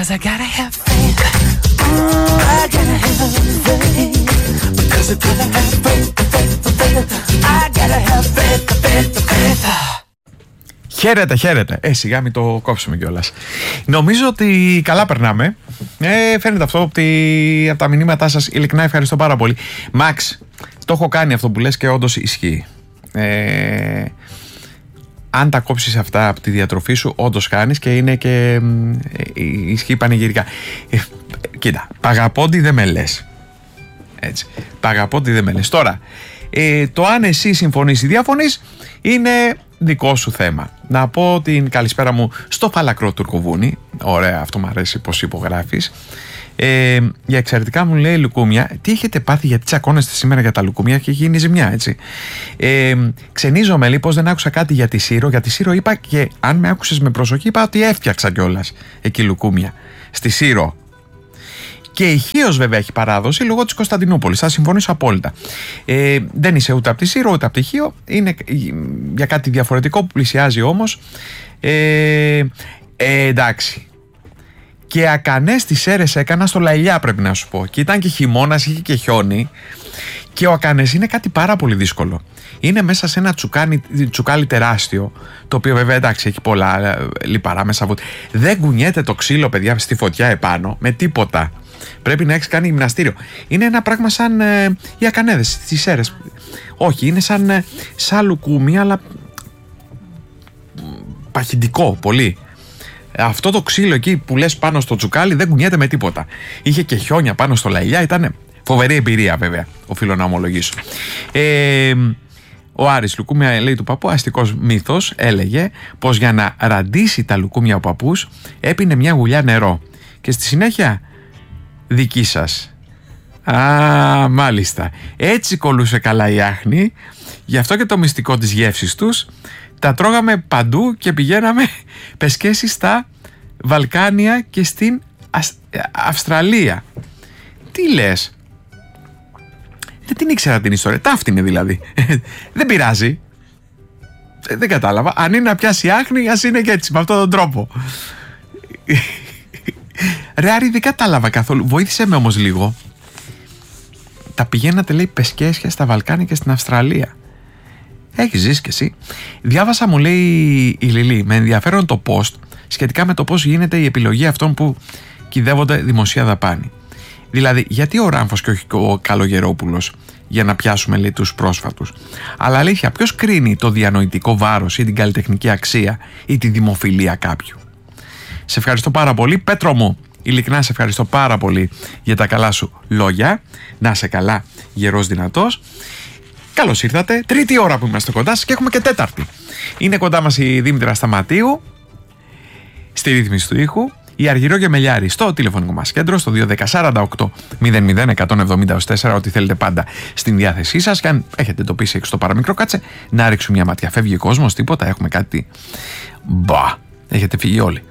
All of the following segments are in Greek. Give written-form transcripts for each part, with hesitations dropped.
Because I gotta have faith. I gotta have faith. Because I gotta have faith, I gotta have faith. Χαίρετε, χαίρετε. Σιγά μην το κόψουμε κιόλας. Νομίζω ότι καλά περνάμε. Φαίνεται αυτό από τα μηνύματά σας. Ειλικρινά ευχαριστώ πάρα πολύ. Μαξ, το έχω κάνει αυτό που λες και όντως ισχύει. Αν τα κόψεις αυτά από τη διατροφή σου, όντως κάνεις και είναι και ισχύει πανηγυρικά. Κοίτα, παγαπώντι δεν με λες. Έτσι. Παγαπώντι δεν με λες. Τώρα, το αν εσύ συμφωνείς ή διαφωνείς είναι δικό σου θέμα. Να πω την καλησπέρα μου στο φαλακρό τουρκοβούνι. Ωραία, αυτό μου αρέσει πως υπογράφεις. Για εξαιρετικά μου λέει λουκούμια. Τι έχετε πάθει, γιατί τσακώνεστε σήμερα για τα λουκούμια και γίνει ζημιά, έτσι. Ξενίζομαι, λέει, πως δεν άκουσα κάτι για τη Σύρο. Για τη Σύρο είπα, και αν με άκουσες με προσοχή, είπα ότι έφτιαξα κιόλας εκεί λουκούμια στη Σύρο. Και η Χίος βέβαια έχει παράδοση λόγω της Κωνσταντινούπολης. Θα συμφωνήσω απόλυτα. Δεν είσαι ούτε από τη Σύρο ούτε από τη Χίο. Είναι για κάτι διαφορετικό που πλησιάζει όμως. Εντάξει. Και ακανές τις αίρες έκανα στο Λαϊλιά, πρέπει να σου πω. Και ήταν και χειμώνας, είχε και χιόνι. Και ο ακανές είναι κάτι πάρα πολύ δύσκολο. Είναι μέσα σε ένα τσουκάλι τεράστιο, το οποίο βέβαια εντάξει έχει πολλά λιπαρά μέσα. Δεν κουνιέται το ξύλο, παιδιά, στη φωτιά επάνω με τίποτα. Πρέπει να έχεις κάνει γυμναστήριο. Είναι ένα πράγμα σαν οι ακανέδες, τις αίρες. Όχι, είναι σαν λουκούμι, αλλά παχυντικό πολύ. Αυτό το ξύλο εκεί που λες πάνω στο τσουκάλι δεν κουνιέται με τίποτα. Είχε και χιόνια πάνω στο Λαϊλιά, ήταν φοβερή εμπειρία βέβαια, οφείλω να ομολογήσω. Ο Άρης, λουκούμια λέει του παππού, αστικός μύθος, έλεγε πως για να ραντίσει τα λουκούμια ο παππούς έπινε μια γουλιά νερό και στη συνέχεια δική σας. Μάλιστα. Έτσι κολούσε καλά η άχνη, γι' αυτό και το μυστικό της γεύσης τους τα τρώγαμε παντού και πηγαίναμε πεσκέσεις στα Βαλκάνια και στην Αυστραλία. Τι λες? Δεν την ήξερα την ιστορία. Ταύτινε δηλαδή. Δεν πειράζει. Δεν κατάλαβα. Αν είναι να πιάσει άχνη, ας είναι και έτσι, με αυτόν τον τρόπο. Ρε Άρη, δεν κατάλαβα καθόλου. Βοήθησε με όμως λίγο. Τα πηγαίνατε, λέει, πεσκέσια στα Βαλκάνια και στην Αυστραλία. Έχεις ζήσει κι εσύ. Διάβασα, μου λέει η Λιλή, με ενδιαφέρον το post σχετικά με το πώς γίνεται η επιλογή αυτών που κυδεύονται δημοσία δαπάνη. Δηλαδή, γιατί ο Ράμφος και όχι ο Καλογερόπουλος, για να πιάσουμε, λέει, τους πρόσφατους? Αλλά αλήθεια, ποιος κρίνει το διανοητικό βάρος ή την καλλιτεχνική αξία ή τη δημοφιλία κάποιου? Σε ευχαριστώ πάρα πολύ, Πέτρο μου. Ειλικρινά σε ευχαριστώ πάρα πολύ για τα καλά σου λόγια. Να είσαι καλά, γερός δυνατός. Καλώς ήρθατε. Τρίτη ώρα που είμαστε κοντά σας και έχουμε και τέταρτη. Είναι κοντά μας η Δήμητρα Σταματίου στη ρύθμιση του ήχου, η Αργυρό Γεμελιάρη στο τηλεφωνικό μας κέντρο στο 210 48 00 170-4, ό,τι θέλετε πάντα στην διάθεσή σας. Και αν έχετε εντοπίσει έξω το παραμικρό, κάτσε να ρίξουμε μια ματιά. Φεύγει ο κόσμος, τίποτα, έχουμε κάτι? Μπα, έχετε φύγει όλοι.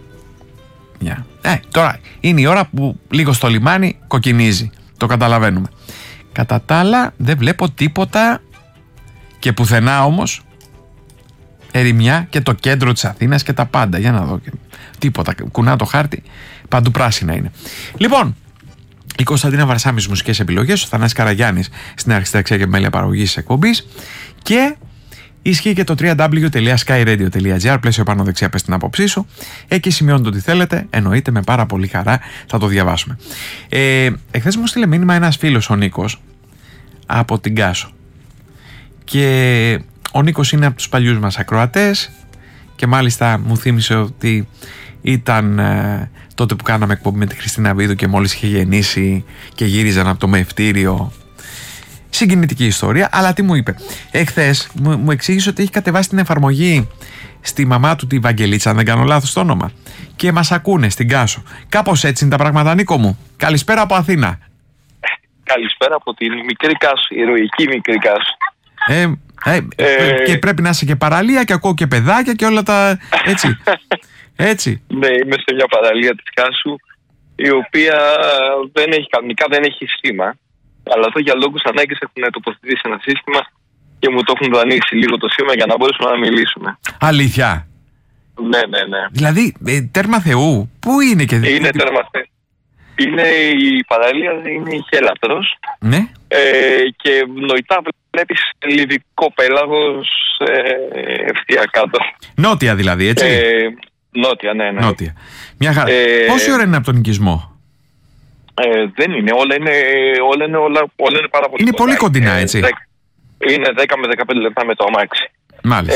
Τώρα είναι η ώρα που λίγο στο λιμάνι κοκκινίζει. Το καταλαβαίνουμε. Κατά τα άλλα δεν βλέπω τίποτα και πουθενά όμως ερημιά και το κέντρο της Αθήνας και τα πάντα. Για να δω. Τίποτα. Κουνά το χάρτη. Παντού πράσινα είναι. Λοιπόν, η Κωνσταντίνα Βαρσάμι στις μουσικές επιλογές, ο Θανάσης Καραγιάννης στην αρχιστραξία και μέλη παραγωγής της εκπομπής, και ισχύει και το www.skyradio.gr, πλαίσιο πάνω δεξιά, πες την άποψή σου. Εκεί σημειώνετε ό,τι θέλετε. Εννοείται, με πάρα πολύ χαρά θα το διαβάσουμε. Εχθές μου στείλε μήνυμα ένας φίλος, ο Νίκος, από την Κάσο. Και ο Νίκος είναι από τους παλιούς μας ακροατές και μάλιστα μου θύμισε ότι ήταν τότε που κάναμε εκπομπή με τη Χριστίνα Βίδου και μόλις είχε γεννήσει και γύριζαν από το μεευτήριο. Συγκινητική ιστορία, αλλά τι μου είπε? Εχθές μου εξήγησε ότι έχει κατεβάσει την εφαρμογή στη μαμά του, τη Βαγγελίτσα, αν δεν κάνω λάθος το όνομα, και μας ακούνε στην Κάσο. Κάπως έτσι είναι τα πράγματα, Νίκο μου. Καλησπέρα από Αθήνα. Καλησπέρα από την μικρή Κάσο, η ηρωική μικρή Κάσο. Και πρέπει να είσαι και παραλία και ακούω και παιδάκια και όλα τα έτσι. Έτσι. Ναι, είμαι σε μια παραλία της Κάσου, η οποία κανονικά δεν έχει σήμα. Αλλά εδώ για λόγους ανάγκης έχουν τοποθετήσει ένα σύστημα και μου το έχουν δανείσει λίγο το σήμα για να μπορέσουμε να μιλήσουμε. Αλήθεια? Ναι. Δηλαδή, τέρμα Θεού, πού είναι και Είναι τέρμα Θεού. Είναι η παραλία, είναι η Χέλαπτρος. Ναι. Και νοητά βλέπεις λιβικό πέλαγος ευθεία κάτω. Νότια δηλαδή, έτσι. Νότια, ναι. Νότια. Μια χαρά. Πόση ώρα είναι από τον οικισμό? Δεν είναι, όλα είναι πάρα πολύ είναι κοντά. πολύ κοντινά, έτσι. Είναι 10 με 15 λεπτά με το αμάξι. Μάλιστα.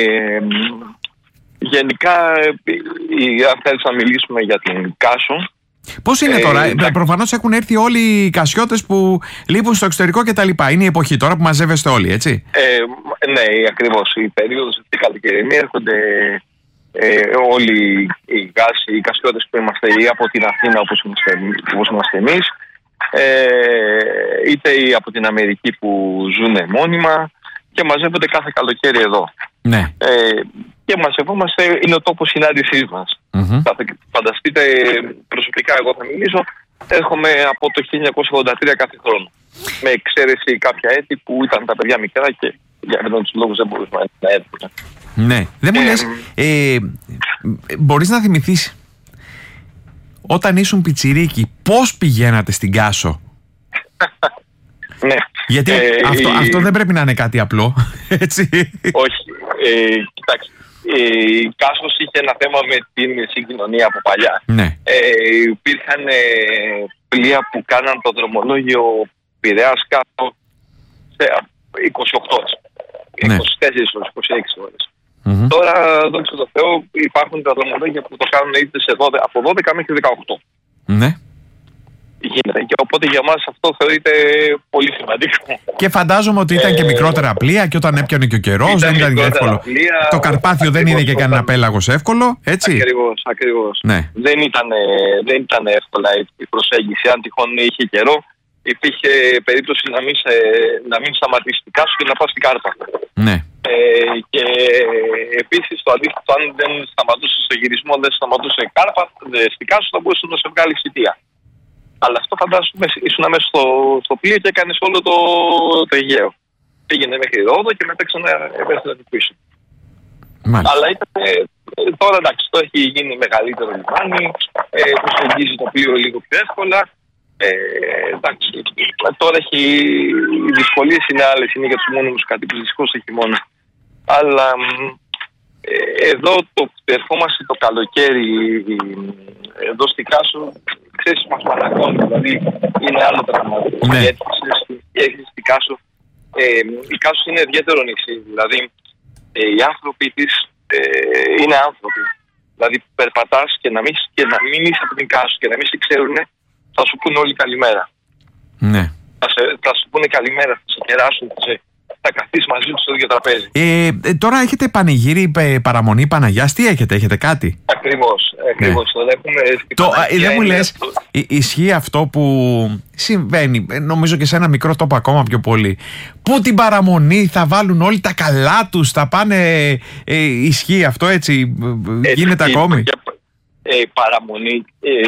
Γενικά, αν θέλεις να μιλήσουμε για την Κάσο. Πώς είναι τώρα? Προφανώς έχουν έρθει όλοι οι κασιώτες που λείπουν στο εξωτερικό κτλ. Είναι η εποχή τώρα που μαζεύεστε όλοι, έτσι. Ναι, ακριβώς. Η περίοδος αυτή καλοκαιρινή έρχονται όλοι οι κασιώτες που είμαστε, ή από την Αθήνα όπως είμαστε εμείς, είτε από την Αμερική που ζουν μόνιμα και μαζεύονται κάθε καλοκαίρι εδώ. Ναι. Και μαζευόμαστε, είναι ο τόπος συνάντησής μας. Φανταστείτε, προσωπικά εγώ θα μιλήσω, έρχομαι από το 1983 κάθε χρόνο. Με εξαίρεση κάποια έτη που ήταν τα παιδιά μικρά και για αυτούς τους λόγους δεν μπορούσαμε να έρθουμε. Ναι, δεν μου λες, μπορείς να θυμηθείς όταν ήσουν πιτσιρίκι πώς πηγαίνατε στην Κάσο? Ναι. Γιατί αυτό δεν πρέπει να είναι κάτι απλό, έτσι. Όχι, κοιτάξτε, η Κάσος είχε ένα θέμα με την συγκοινωνία από παλιά. Ναι. Υπήρχαν πλοία που κάναν το δρομολόγιο Πειραιάς κάτω σε 28 ώρες, 24 ώρες, 26 ώρες. Τώρα, δόξα τω Θεώ, υπάρχουν τα δρομολόγια που το κάνουν είτε από 12 μέχρι 18. Ναι. Γίνεται. Και οπότε για μας αυτό θεωρείται πολύ σημαντικό. Και φαντάζομαι ότι ήταν και μικρότερα πλοία και όταν έπιανε και ο καιρός δεν ήταν εύκολο. Πλοία, το Καρπάθιο δεν είναι και κανένα πέλαγος εύκολο, έτσι. Ακριβώς. Ναι. Δεν ήταν εύκολα η προσέγγιση. Αν τυχόν είχε καιρό, υπήρχε περίπτωση να μην σταματήσει την Κάσο και να πάει στην Κάρπα. Ναι. Και επίσης το αντίθετο, αν δεν σταματούσε στο γυρισμό, δεν σταματούσε Κάρπα, στην Κάσο θα μπορούσε να σε βγάλει εισιτία. Αλλά αυτό φαντάζομαι ήσουν μέσα στο πλοίο και έκανες όλο το Αιγαίο. Πήγαινε μέχρι Ρόδο και μετά ξανά έπεσε την πίσω. Αλλά τώρα εντάξει, το έχει γίνει μεγαλύτερο λιμάνι, προσεγγίζει το πλοίο λίγο πιο εύκολα. Εντάξει, τώρα οι δυσκολίες είναι άλλες, είναι για τους μόνιμους κατοίκους, δυστυχώς το χειμώνα. Αλλά εδώ ερχόμαστε το καλοκαίρι εδώ στη Κάσο, ξέρεις, μας παρακώνει, δηλαδή είναι άλλο πράγμα. Ναι. Έρχεσαι στη Κάσο, η Κάσο είναι ιδιαίτερο νησί, δηλαδή οι άνθρωποι της είναι άνθρωποι. Δηλαδή περπατάς και να μην είσαι από την Κάσο και να μην σε ξέρουν, θα σου πούνε όλοι καλημέρα. Ναι. Θα σου πούνε καλημέρα, θα σε κεράσουν, θα καθίσεις μαζί τους στο ίδιο τραπέζι. Τώρα έχετε πανηγύρι, παραμονή Παναγιάς, τι έχετε κάτι? Ακριβώς. Ναι. Τώρα έχουμε δεν μου λες, ισχύει αυτό που συμβαίνει, νομίζω και σε ένα μικρό τόπο ακόμα πιο πολύ, που την παραμονή θα βάλουν όλοι τα καλά τους, θα πάνε, ισχύει αυτό έτσι, γίνεται ακόμη? Παραμονή,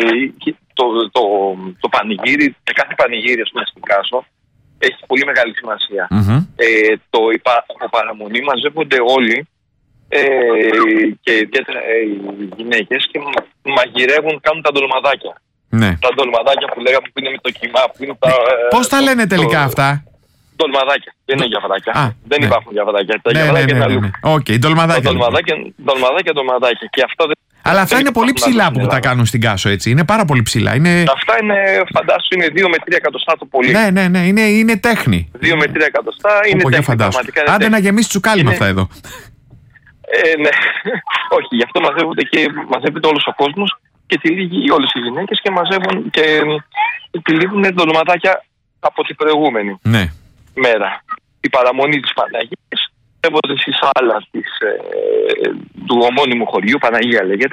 το πανηγύρι, και κάθε πανηγύρι ας πούμε στην Κάσο έχει πολύ μεγάλη σημασία. Το παραμονή μαζεύονται όλοι και ιδιαίτερα οι γυναίκες και μαγειρεύουν, κάνουν τα ντολμαδάκια. Ναι. Τα ντολμαδάκια που λέγαμε που είναι με το κιμά. Πώς τα λένε τελικά αυτά? Ντολμαδάκια. Δεν είναι γιαβράκια. Δεν υπάρχουν γιαβράκια. Τα ναι, γιαβράκια είναι αλλού. Οκ, ντολμαδάκια. Ντολμαδάκια. Και αυτά αλλά αυτά είναι πολύ ψηλά που τα κάνουν στην Κάσο, έτσι. Είναι πάρα πολύ ψηλά. Αυτά είναι, φαντάσου, είναι 2 με 3 εκατοστά το πολύ. Ναι, είναι τέχνη. 2 με 3 εκατοστά είναι τέχνη. Άντε να γεμίσει τσουκάλι με αυτά εδώ. Ναι. Όχι, γι' αυτό μαζεύεται όλος ο κόσμος και τυλίγει όλες οι γυναίκες και μαζεύουν και τυλίγουν ντολματάκια από την προηγούμενη μέρα. Η παραμονή της Παναγίας έβονται στη σάλα του ομώνυμου χωριού, Παναγία λέγεται,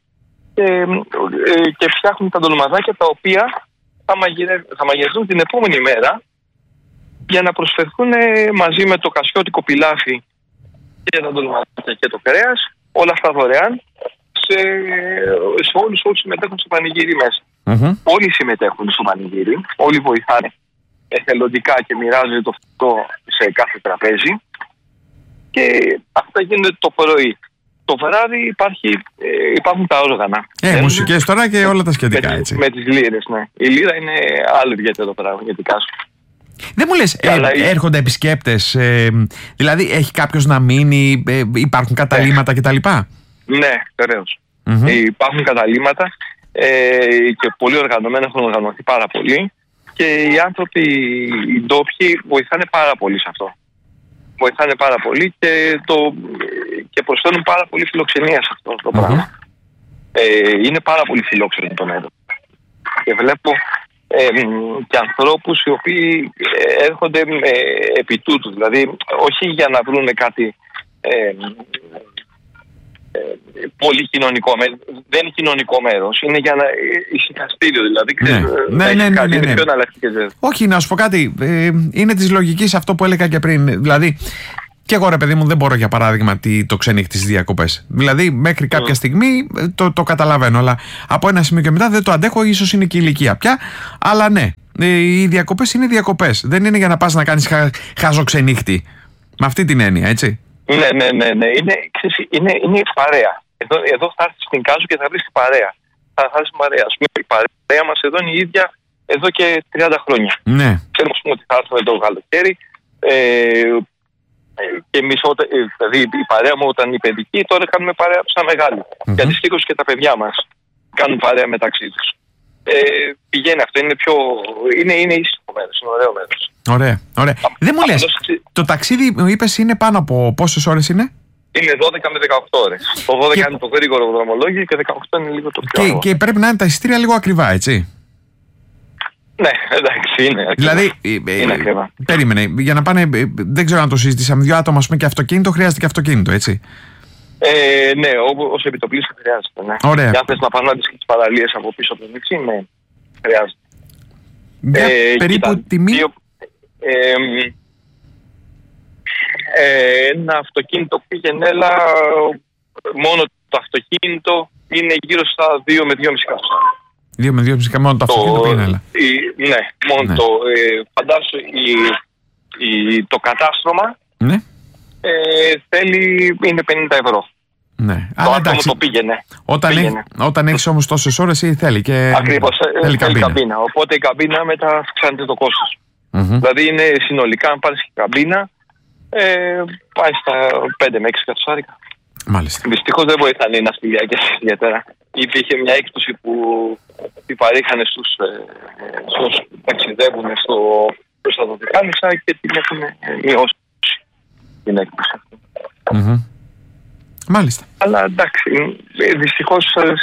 και φτιάχνουν τα ντολμαδάκια τα οποία θα μαγειρευτούν την επόμενη μέρα για να προσφερθούν μαζί με το κασιώτικο πιλάφι και τα ντολμαδάκια και το κρέας, όλα αυτά δωρεάν σε όλους όσοι συμμετέχουν στο πανηγύρι μέσα. Όλοι συμμετέχουν στο πανηγύρι, όλοι βοηθάνε εθελοντικά και μοιράζονται το φυτό σε κάθε τραπέζι και αυτά γίνονται το πρωί. το βράδυ υπάρχουν τα όργανα. Μουσικές τώρα και όλα τα σχετικά, έτσι. Με τις λύρες, ναι. Η λύρα είναι άλλο ιδιαίτερο πράγμα για την Κάσο. Δεν μου λες, έρχονται επισκέπτες, δηλαδή έχει κάποιος να μείνει, υπάρχουν καταλύματα κτλ. Ναι, βεβαίως. Υπάρχουν καταλύματα και πολύ οργανωμένα, έχουν οργανωθεί πάρα πολύ και οι άνθρωποι, οι ντόπιοι, βοηθάνε πάρα πολύ σε αυτό. Βοηθάνε πάρα πολύ και προσφέρουν πάρα πολύ φιλοξενία σε αυτό το πράγμα. Είναι πάρα πολύ φιλόξενο το μέρο. Και βλέπω και ανθρώπους οι οποίοι έρχονται επί τούτου, δηλαδή όχι για να βρουν κάτι πολύ κοινωνικό, δεν είναι κοινωνικό μέρος, είναι για να ησυχαστήριο, δηλαδή είναι πιο εναλλακτικές. Όχι, να σου πω κάτι, είναι της λογικής αυτό που έλεγα και πριν, δηλαδή και εγώ ρε παιδί μου δεν μπορώ για παράδειγμα το ξενύχτη στις διακοπές. Δηλαδή μέχρι κάποια στιγμή το καταλαβαίνω, αλλά από ένα σημείο και μετά δεν το αντέχω, ίσως είναι και η ηλικία πια. Αλλά ναι, οι διακοπές είναι διακοπές. Δεν είναι για να πας να κάνεις χάζο ξενύχτη. Με αυτή την έννοια, έτσι. Ναι. Είναι παρέα. Εδώ θα έρθεις στην Κάσο και θα βρεις την παρέα. Θα έρθεις παρέα. Ας πούμε, η παρέα μας εδώ είναι η ίδια εδώ και 30 χρόνια. Ναι. Ξέρουμε ότι θα έρθουμε το καλοκαίρι. Και εμείς, δηλαδή η παρέα μου όταν είναι παιδική, τώρα κάνουμε παρέα σαν μεγάλη. Και αντιστοίχως και τα παιδιά μας κάνουν παρέα μεταξύ τους. Πηγαίνει αυτό, είναι ήσυχο μέρος, είναι ωραίο μέρος. Ωραία. Δεν μου λες, το ταξίδι μου είπες είναι πάνω από πόσες ώρες είναι? Είναι 12 με 18 ώρες. Το 12 είναι το γρήγορο δρομολόγιο και 18 είναι λίγο το πιο αργό. Και πρέπει να είναι τα εισιτήρια λίγο ακριβά, έτσι. Ναι, εντάξει, είναι ακριβά. Δηλαδή, είναι ακριβά. Περίμενε, για να πάνε, δεν ξέρω αν το συζητήσαμε, 2 άτομα ας πούμε, και αυτοκίνητο, χρειάζεται και αυτοκίνητο, έτσι. Ναι, ως επιτοπλίστων χρειάζεται. Ναι. Ωραία. Και αν θες να πανάτεις και τις παραλίες από πίσω από το νησί, ναι, χρειάζεται. Περίπου τιμή. Ένα αυτοκίνητο πήγαινε έλα, μόνο το αυτοκίνητο είναι γύρω στα 2 με 2,5 εκατοστάρικα. 2 με 2,5 μόνο το αυτοκίνητο πήγαινε έλα. Ναι, μόνο το. Φαντάσου το κατάστρωμα είναι 50 ευρώ. Ναι, το άτομο το πήγαινε. Όταν έχεις όμως τόσες ώρες θέλει και. Ακριβώς, θέλει καμπίνα. Οπότε η καμπίνα μετά αυξάνεται το κόστος. Δηλαδή είναι συνολικά, αν πάρεις και καμπίνα, πάει στα 5 με 6 εκατοστάρικα. Μάλιστα. Δυστυχώς δεν βοηθάνε οι ναυτιλιακές ιδιαίτερα. Υπήρχε μια έκπτωση που παρήχαν στους ταξιδεύουν προς τα Δωδεκάνησα και την έχουν μειώσει την έκπτωση αυτή. Μάλιστα. Αλλά εντάξει, δυστυχώς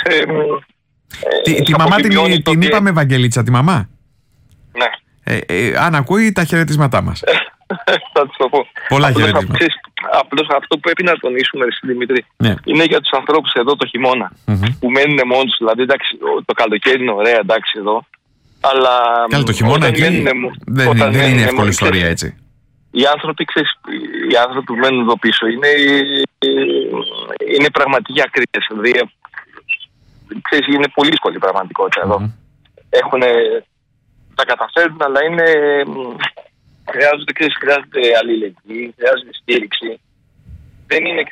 τη μαμά την είπαμε Βαγγελίτσα, τη μαμά. Ναι. Αν ακούει τα χαιρετίσματά μας. Θα τους το πω. Πολλά χαιρετίσματα. Απλώς αυτό που πρέπει να τονίσουμε, Δημήτρη, είναι για τους ανθρώπους εδώ το χειμώνα που μένουν μόνοι τους. Δηλαδή, εντάξει, το καλοκαίρι είναι ωραία, εντάξει, εδώ. Αλλά. Καλά, το χειμώνα εκεί δεν είναι εύκολη ιστορία, έτσι. Οι άνθρωποι που μένουν εδώ πίσω είναι πραγματικοί ακρίτες. Δηλαδή, είναι πολύ δύσκολη η πραγματικότητα εδώ. Τα καταφέρουν, αλλά χρειάζεται αλληλεγγύη, χρειάζεται στήριξη. Δεν είναι,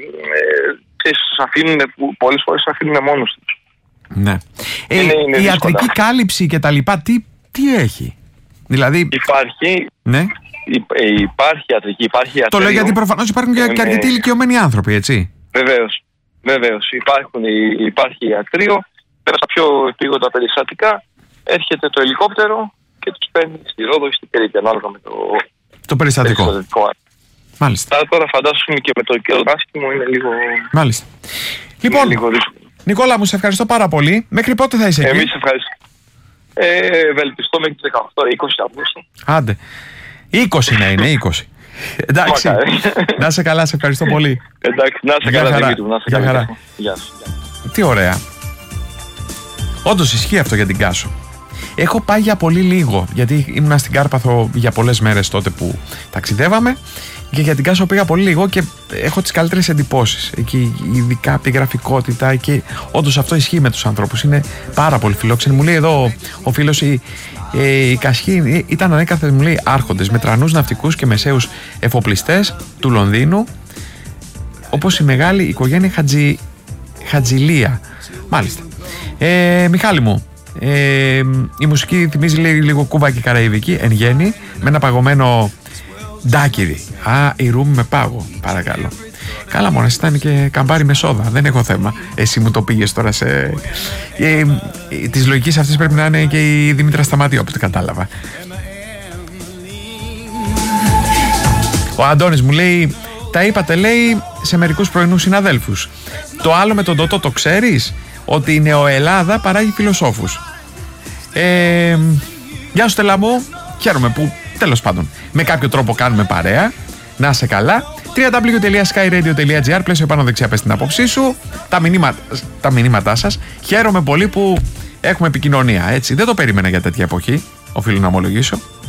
πολλές φορές τους αφήνουμε μόνος τους. Ναι. Η ιατρική κάλυψη και τα λοιπά, τι έχει? Δηλαδή. Υπάρχει. Ναι. Υπάρχει ιατρική, υπάρχει ιατρείο. Το λέω γιατί προφανώς υπάρχουν και αρκετοί ηλικιωμένοι άνθρωποι, έτσι. Βεβαίως. Υπάρχει ιατρείο. Πέρα στα πιο επίγοντα περιστατικά έρχεται το ελικόπτερο και τους παίρνει στη Ρόδο ή στην Κρήτη, ανάλογα με το περιστατικό. Μάλιστα. Τώρα φαντάσουμε και με το καιρό άσχημο είναι λίγο. Μάλιστα. Λοιπόν, Νικόλα μου, σε ευχαριστώ πάρα πολύ. Μέχρι πότε θα είσαι εκεί? Εμείς ευχαριστώ. Ευελπιστώ μέχρι τις 18-20 Αυγούστου. Άντε. 20 να είναι, 20. Εντάξει. Να είσαι καλά, σε ευχαριστώ πολύ. Εντάξει, να είσαι καλά, Δημήτρη. Να είσαι καλά. Γεια σου. Τι ωραία. Όντως ισχύει αυτό για την Κάσο. Έχω πάει για πολύ λίγο, γιατί ήμουν στην Κάρπαθο για πολλές μέρες τότε που ταξιδεύαμε και για την Κάσο πήγα πολύ λίγο και έχω τις καλύτερες εντυπώσεις. Εκεί, ειδικά από τη γραφικότητα και όντως αυτό ισχύει με τους ανθρώπους. Είναι πάρα πολύ φιλόξενοι. Μου λέει εδώ ο φίλος οι Κασχοί ήταν ανέκαθεν, μου λέει, άρχοντες με τρανούς ναυτικούς και μεσαίους εφοπλιστές του Λονδίνου. όπως η μεγάλη οικογένεια Χατζηλία. Μάλιστα. Μιχάλη μου, η μουσική θυμίζει λίγο Κούβα και Καραϊβική εν γέννη, με ένα παγωμένο ντάκυρι. Η ρούμι με πάγο, παρακαλώ. Καλά μόνο, εσύ ήταν και καμπάρι με σόδα, δεν έχω θέμα. Εσύ μου το πήγες τώρα σε... Της λογικής αυτής πρέπει να είναι και η Δήμητρα Σταματή, όπως το κατάλαβα. Ο Αντώνης μου λέει, τα είπατε λέει σε μερικούς πρωινούς συναδέλφους. Το άλλο με τον Τωτό το ξέρεις, ότι η Νεοελλάδα παράγει φιλοσόφους. Γεια σου Στέλλα μου, χαίρομαι που τέλος πάντων με κάποιο τρόπο κάνουμε παρέα. Να είσαι καλά. www.skyradio.gr, πλαίσιο πάνω δεξιά, πες την άποψή σου, τα μηνύματά σας. Χαίρομαι πολύ που έχουμε επικοινωνία, έτσι. Δεν το περίμενα για τέτοια εποχή, οφείλω να ομολογήσω.